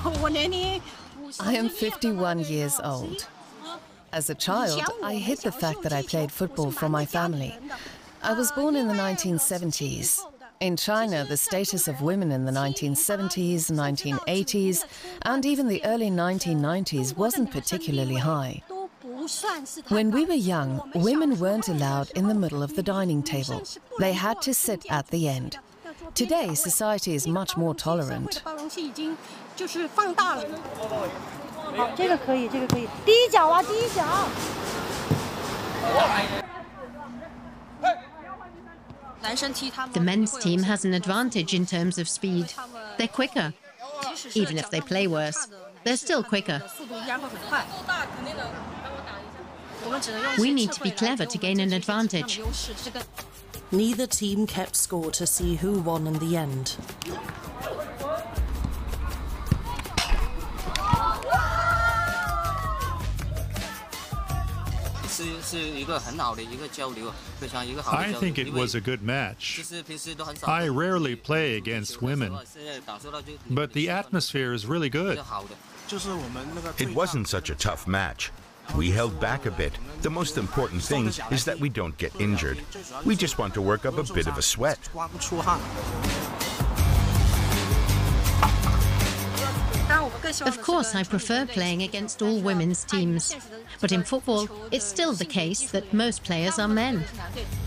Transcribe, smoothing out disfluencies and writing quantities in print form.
I am 51 years old. As a child, I hid the fact that I played football from my family. I was born in the 1970s. In China, the status of women in the 1970s, 1980s, and even the early 1990s wasn't particularly high. When we were young, women weren't allowed in the middle of the dining table. They had to sit at the end. Today, society is much more tolerant. The men's team has an advantage in terms of speed. They're quicker. Even if they play worse, they're still quicker. We need to be clever to gain an advantage. Neither team kept score to see who won in the end. I think it was a good match. I rarely play against women, but the atmosphere is really good. It wasn't such a tough match. We held back a bit. The most important thing is that we don't get injured. We just want to work up a bit of a sweat. Of course, I prefer playing against all women's teams. But in football, it's still the case that most players are men.